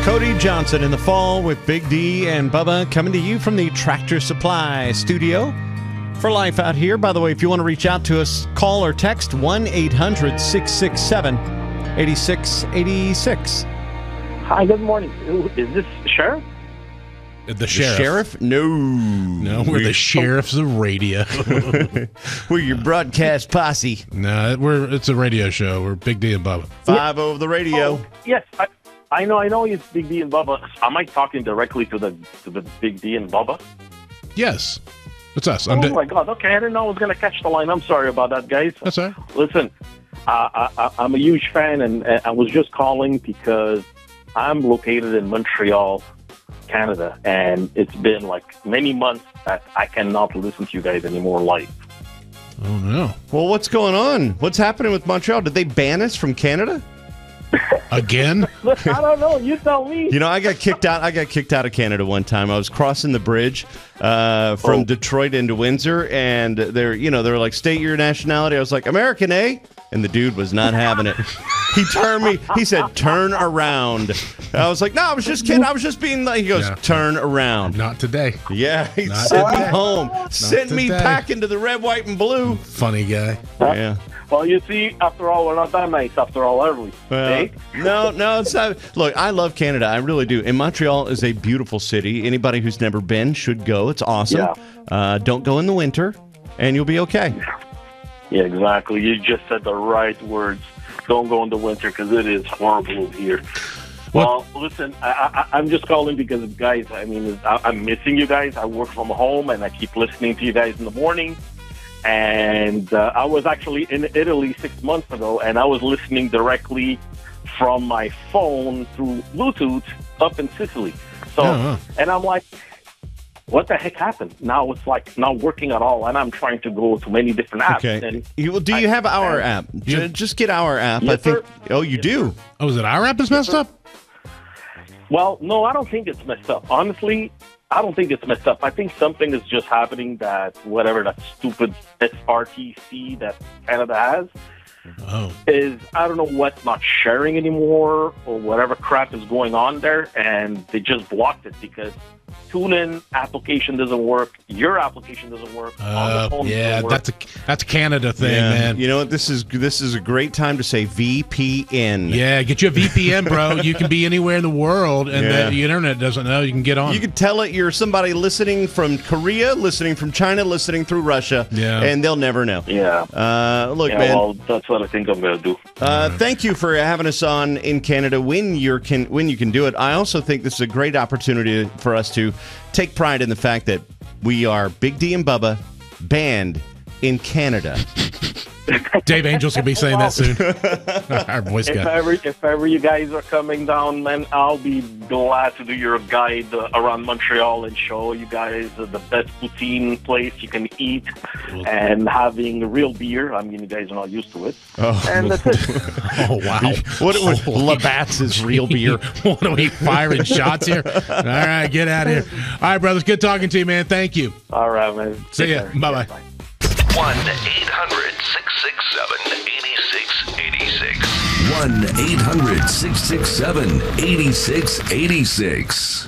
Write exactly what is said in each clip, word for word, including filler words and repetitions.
Cody Johnson in the fall with Big D and Bubba coming to you from the Tractor Supply studio for life out here. By the way, if you want to reach out to us, call or text one eight hundred six six seven eight six eight six. Hi, good morning. Is this Sheriff? The, the sheriff. sheriff? No. No, we're the sheriffs of radio. We're your broadcast posse. No, we're it's a radio show. We're Big D and Bubba. Five over the radio. Oh, yes, I, I know. I know it's Big D and Bubba. Am I talking directly to the to the Big D and Bubba? Yes, it's us. Oh I'm my God! Okay, I didn't know I was going to catch the line. I'm sorry about that, guys. That's all right. Listen, uh, I, I'm a huge fan, and I was just calling because I'm located in Montreal, Canada, and it's been like many months that I cannot listen to you guys anymore live. Oh no! Well, what's going on? What's happening with Montreal? Did they ban us from Canada? Again? I don't know. You tell me. You know, I got kicked out. I got kicked out of Canada one time. I was crossing the bridge uh, from Oh. Detroit into Windsor, and they're, you know, they're like, "State your nationality." I was like, "American, eh?" And the dude was not having it. He turned me. He said, "Turn around." I was like, "No, I was just kidding. I was just being like." He goes, Yeah. "Turn around." Not today. Yeah, he Not sent me today. home. Sent me today. packing to the red, white, and blue. Funny guy. Yeah. Well, you see, after all, we're not that nice. After all, are we? Well, Eh? no, no, it's not. Look, I love Canada. I really do. And Montreal is a beautiful city. Anybody who's never been should go. It's awesome. Yeah. Uh, don't go in the winter, and you'll be okay. Yeah, exactly. You just said the right words. Don't go in the winter because it is horrible here. Well, listen, I, I, I'm just calling because, guys, I mean, I, I'm missing you guys. I work from home, and I keep listening to you guys in the morning. And uh, I was actually in Italy six months ago, and I was listening directly from my phone through Bluetooth up in Sicily. So, Oh, wow. and I'm like, what the heck happened? Now it's like not working at all, and I'm trying to go to many different apps. Okay. And You, well, do you I- have our I- app? J- Just get our app. I Yes, think. sir. Oh, you do. Oh, is it our app is messed up? Well, no, I don't think it's messed up. Honestly, I don't think it's messed up. I think something is just happening that whatever that stupid S R T C that Canada has Oh. is, I don't know what's not sharing anymore or whatever crap is going on there, and they just blocked it because TuneIn application doesn't work, your application doesn't work, on Uh, the phone yeah, doesn't work. that's a that's a Canada thing, Yeah. man. You know what? This is this is a great time to say V P N. Yeah, get you a V P N, bro. You can be anywhere in the world, and Yeah. the, the internet doesn't know. You can get on. You could tell it you're somebody listening from Korea, listening from China, listening through Russia, Yeah. and they'll never know. Yeah. Uh, look, Yeah, man. well, that's what I think I'm going to do. Uh, thank you for having us on in Canada when you can when you can do it. I also think this is a great opportunity for us to take pride in the fact that we are Big D and Bubba banned in Canada. Dave Angel's gonna be saying that soon. Our voice If guy. ever, if ever you guys are coming down, man, I'll be glad to do your guide uh, around Montreal and show you guys uh, the best poutine place you can eat and having real beer. I mean, you guys are not used to it. Oh. And that's it. Oh wow! What what Holy- Labatt's is real beer. What are we firing shots here? All right, get out of here. All right, brothers. Good talking to you, man. Thank you. All right, man. See Take ya. care. Bye-bye. one eight hundred six six seven eight six eight six. one eight hundred six six seven eight six eight six.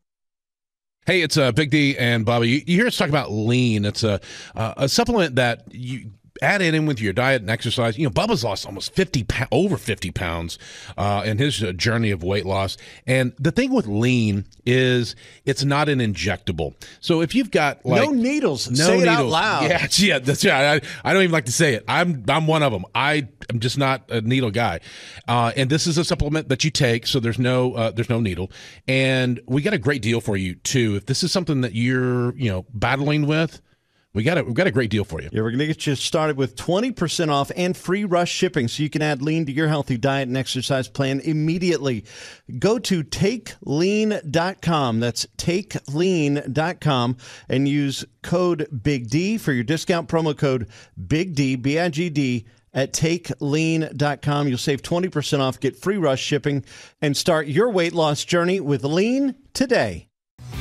Hey, it's uh, Big D and Bobby. You, you hear us talk about lean. It's a uh, a supplement that you add it in with your diet and exercise. You know, Bubba's lost almost fifty, over fifty pounds uh, in his uh, journey of weight loss. And the thing with lean is it's not an injectable. So if you've got like no needles. no Say it out needles. loud. Yeah, yeah, that's right. I, I don't even like to say it. I'm I'm one of them. I am just not a needle guy. Uh, and this is a supplement that you take, so there's no uh, there's no needle. And we got a great deal for you too. If this is something that you're you know battling with, we got a we got a great deal for you. Yeah, we're going to get you started with twenty percent off and free rush shipping so you can add lean to your healthy diet and exercise plan immediately. Go to take lean dot com. That's take lean dot com and use code Big D for your discount promo code Big D, B I G D, at take lean dot com. You'll save twenty percent off, get free rush shipping, and start your weight loss journey with Lean today.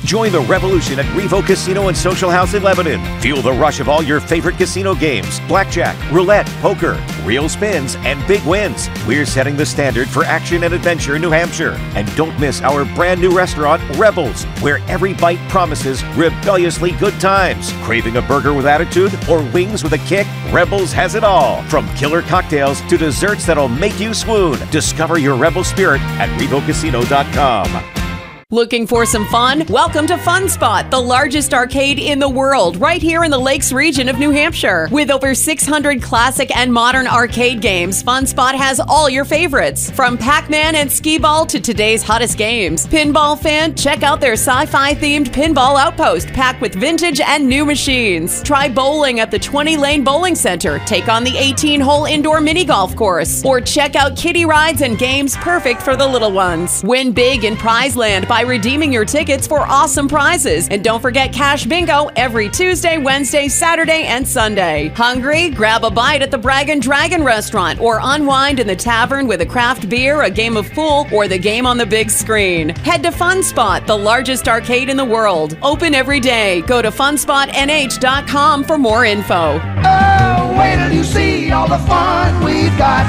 Join the revolution at Revo Casino and Social House in Lebanon. Feel the rush of all your favorite casino games, blackjack, roulette, poker, real spins, and big wins. We're setting the standard for action and adventure in New Hampshire. And don't miss our brand new restaurant, Rebels, where every bite promises rebelliously good times. Craving a burger with attitude or wings with a kick? Rebels has it all. From killer cocktails to desserts that'll make you swoon. Discover your rebel spirit at revo casino dot com. Looking for some fun? Welcome to Fun Spot, the largest arcade in the world, right here in the Lakes region of New Hampshire. With over six hundred classic and modern arcade games, Fun Spot has all your favorites. From Pac-Man and Skee-Ball to today's hottest games. Pinball fan, check out their sci-fi themed Pinball Outpost, packed with vintage and new machines. Try bowling at the twenty lane bowling center. Take on the eighteen hole indoor mini golf course. Or check out kiddie rides and games perfect for the little ones. Win big in Prize Land by redeeming your tickets for awesome prizes. And don't forget Cash Bingo every Tuesday, Wednesday, Saturday, and Sunday. Hungry? Grab a bite at the Brag and Dragon restaurant or unwind in the tavern with a craft beer, a game of pool, or the game on the big screen. Head to Fun Spot, the largest arcade in the world. Open every day. Go to fun spot n h dot com for more info. Oh, wait till you see all the fun we've got.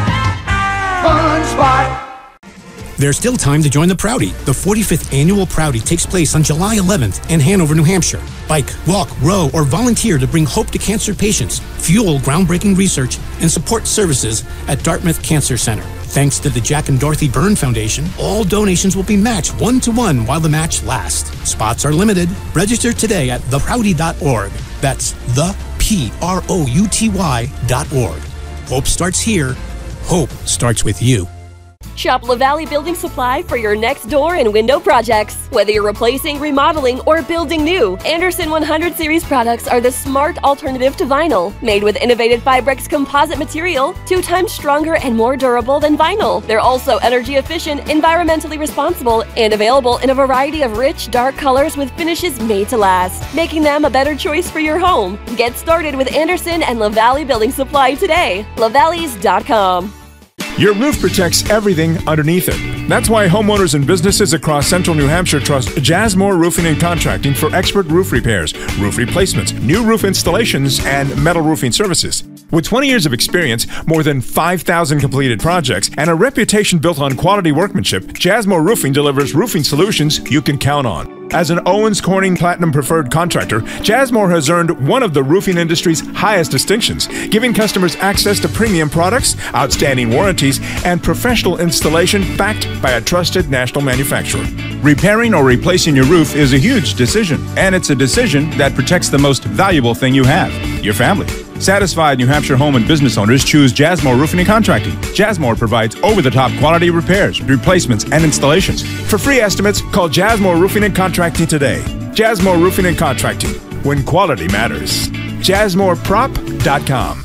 Fun Spot. There's still time to join the Proudy. The forty-fifth annual Proudy takes place on July eleventh in Hanover, New Hampshire. Bike, walk, row, or volunteer to bring hope to cancer patients, fuel groundbreaking research, and support services at Dartmouth Cancer Center. Thanks to the Jack and Dorothy Byrne Foundation, all donations will be matched one-to-one while the match lasts. Spots are limited. Register today at the prouty dot org. That's the P R O U T Y dot org. Hope starts here. Hope starts with you. Shop LaValle Building Supply for your next door and window projects. Whether you're replacing, remodeling, or building new, Anderson one hundred series products are the smart alternative to vinyl. Made with innovative Fibrex composite material, two times stronger and more durable than vinyl. They're also energy efficient, environmentally responsible, and available in a variety of rich, dark colors with finishes made to last, making them a better choice for your home. Get started with Anderson and LaValle Building Supply today. lavalleys dot com. Your roof protects everything underneath it. That's why homeowners and businesses across central New Hampshire trust Jasmore Roofing and Contracting for expert roof repairs, roof replacements, new roof installations, and metal roofing services. With twenty years of experience, more than five thousand completed projects, and a reputation built on quality workmanship, Jasmore Roofing delivers roofing solutions you can count on. As an Owens Corning Platinum Preferred Contractor, Jasmore has earned one of the roofing industry's highest distinctions, giving customers access to premium products, outstanding warranties, and professional installation backed by a trusted national manufacturer. Repairing or replacing your roof is a huge decision, and it's a decision that protects the most valuable thing you have, your family. Satisfied New Hampshire home and business owners choose Jasmore Roofing and Contracting. Jasmore provides over-the-top quality repairs, replacements, and installations. For free estimates, call Jasmore Roofing and Contracting today. Jasmore Roofing and Contracting, when quality matters. jasmore prop dot com.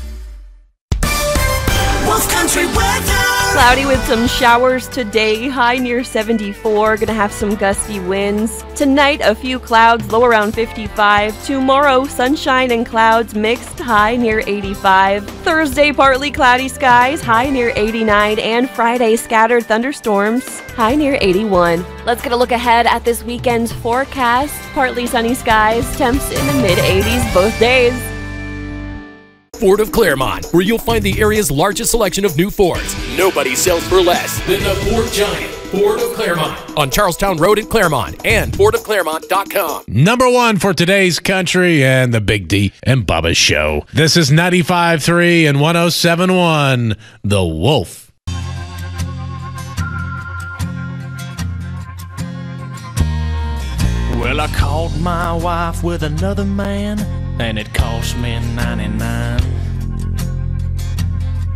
Wolf Country weather. Cloudy with some showers today, high near seventy-four. Gonna have some gusty winds. Tonight, a few clouds, low around fifty-five. Tomorrow, sunshine and clouds mixed, high near eighty-five. Thursday, partly cloudy skies, high near eighty-nine. And Friday, scattered thunderstorms, high near eighty-one. Let's get a look ahead at this weekend's forecast. Partly sunny skies, temps in the mid eighties both days. Ford of Claremont, where you'll find the area's largest selection of new Fords. Nobody sells for less than the Ford Giant. Ford of Claremont on Charlestown Road in Claremont and ford of claremont dot com. Number one for today's country and the Big D and Bubba Show. This is ninety-five point three and one oh seven point one, The Wolf. Well, I caught my wife with another man, and it cost me ninety-nine